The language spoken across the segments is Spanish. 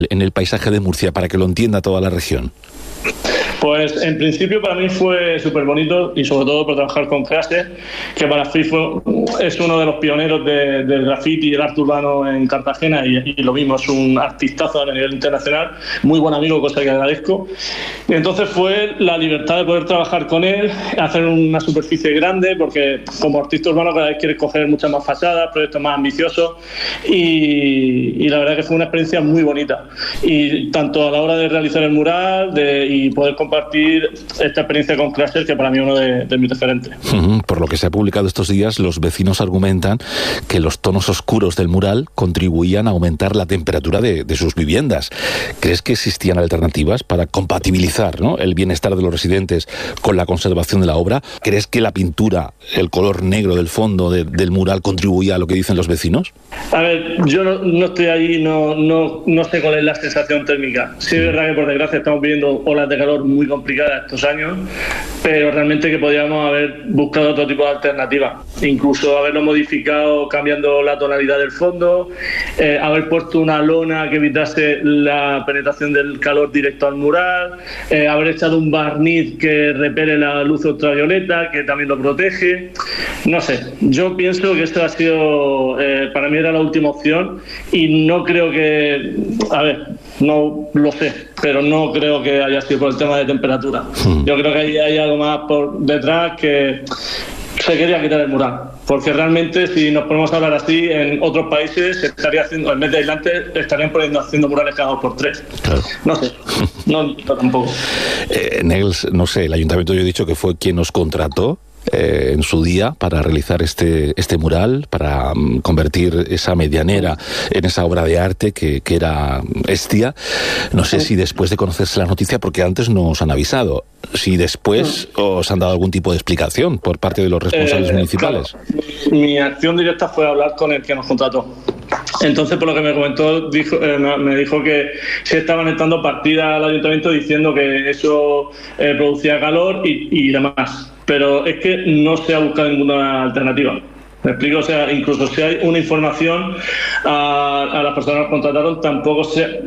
en el paisaje de Murcia, para que lo entienda toda la región? Pues en principio para mí fue súper bonito, y sobre todo por trabajar con Crasher, que para mí es uno de los pioneros del graffiti y el arte urbano en Cartagena, y lo mismo, es un artistazo a nivel internacional, muy buen amigo, cosa que agradezco. Y entonces fue la libertad de poder trabajar con él, hacer una superficie grande, porque como artista urbano cada vez quieres coger muchas más fachadas, proyectos más ambiciosos, y la verdad que fue una experiencia muy bonita, y tanto a la hora de realizar el mural y poder compartir esta experiencia con Crasher, que para mí es uno de mis referentes. Por lo que se ha publicado estos días, los vecinos argumentan que los tonos oscuros del mural contribuían a aumentar la temperatura de sus viviendas. ¿Crees que existían alternativas para compatibilizar, ¿no?, el bienestar de los residentes con la conservación de la obra? ¿Crees que la pintura, el color negro del fondo del mural, contribuía a lo que dicen los vecinos? A ver, yo no estoy ahí, no sé cuál es la sensación térmica. Sí es verdad que por desgracia estamos viviendo olas de calor muy complicadas estos años, pero realmente que podríamos haber buscado otro tipo de alternativas, incluso haberlo modificado cambiando la tonalidad del fondo, haber puesto una lona que evitase la penetración del calor directo al mural, haber echado un barniz que repele la luz ultravioleta, que también lo protege. No sé, yo pienso que esto ha sido, para mí era la última opción, y no creo que, a ver, no lo sé, pero no creo que haya sido por el tema de temperatura. Yo creo que ahí hay algo más por detrás, que se quería quitar el mural, porque realmente si nos ponemos a hablar así, en otros países se estaría haciendo, en vez de aislantes, estarían haciendo murales cada 2 por 3. Claro. No sé, no tampoco. Nels, no sé, el ayuntamiento, yo he dicho que fue quien nos contrató en su día para realizar este mural, para convertir esa medianera en esa obra de arte que era Hestia. No sé si después de conocerse la noticia, porque antes no os han avisado, si después os han dado algún tipo de explicación por parte de los responsables municipales. Claro. Mi acción directa fue hablar con el que nos contrató. Entonces, por lo que me comentó, me dijo que se estaban entrando partidas al ayuntamiento diciendo que eso producía calor y demás. Pero es que no se ha buscado ninguna alternativa. ¿Me explico? O sea, incluso si hay una información a las personas que contrataron, tampoco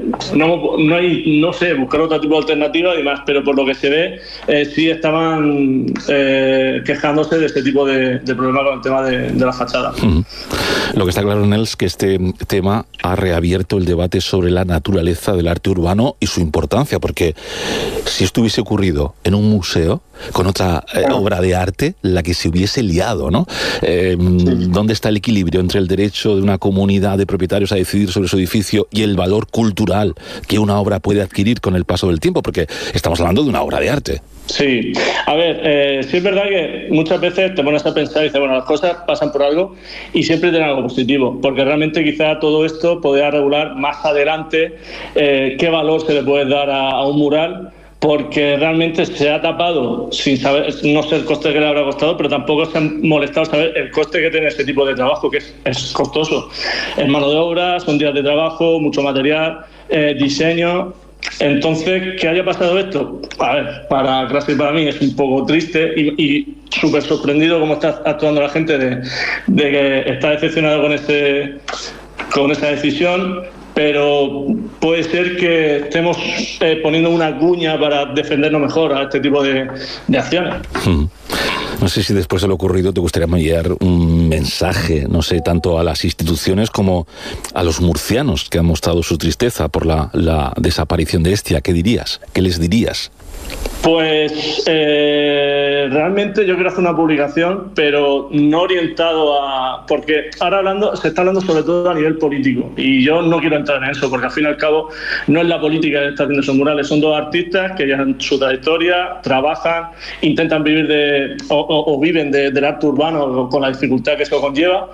no sé, buscar otro tipo de alternativa y demás, pero por lo que se ve, sí estaban quejándose de este tipo de problema con el tema de la fachada. Lo que está claro, Nels, es que este tema ha reabierto el debate sobre la naturaleza del arte urbano y su importancia, porque si esto hubiese ocurrido en un museo, con otra obra de arte, la que se hubiese liado, ¿no? ¿Dónde está el equilibrio entre el derecho de una comunidad de propietarios a decidir sobre su edificio y el valor cultural que una obra puede adquirir con el paso del tiempo? Porque estamos hablando de una obra de arte. Sí, a ver, sí es verdad que muchas veces te pones a pensar y dices, bueno, las cosas pasan por algo y siempre tienen algo positivo, porque realmente quizá todo esto podría regular más adelante qué valor se le puede dar a un mural, porque realmente se ha tapado sin saber, no sé el coste que le habrá costado, pero tampoco se han molestado saber el coste que tiene este tipo de trabajo, que es costoso. Es mano de obra, son días de trabajo, mucho material, diseño. Entonces, que haya pasado esto, a ver, para Crasher y para mí es un poco triste y súper sorprendido cómo está actuando la gente de que está decepcionado con esa decisión, pero puede ser que estemos poniendo una cuña para defendernos mejor a este tipo de acciones. No sé si después de lo ocurrido te gustaría enviar un mensaje, no sé, tanto a las instituciones como a los murcianos que han mostrado su tristeza por la desaparición de Hestia. ¿Qué dirías? ¿Qué les dirías? Pues realmente yo quiero hacer una publicación, pero no orientado a... Porque ahora se está hablando sobre todo a nivel político, y yo no quiero entrar en eso, porque al fin y al cabo no es la política que está haciendo esos murales, son 2 artistas que llevan su trayectoria, trabajan, intentan vivir o viven del arte urbano con la dificultad que eso conlleva,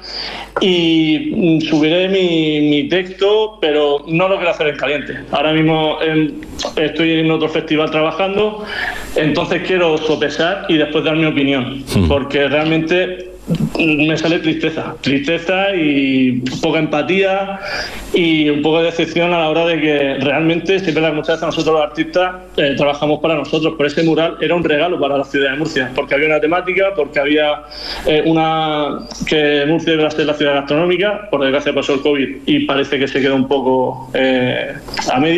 y subiré mi texto, pero no lo quiero hacer en caliente. Ahora mismo estoy en otro festival trabajando, entonces quiero sopesar y después dar mi opinión, porque realmente me sale tristeza y poca empatía y un poco de decepción a la hora de que realmente siempre muchas veces nosotros los artistas trabajamos para nosotros, pero ese mural era un regalo para la ciudad de Murcia, porque había una temática, porque había que Murcia iba a ser la ciudad gastronómica. Por desgracia pasó el COVID y parece que se quedó un poco a media.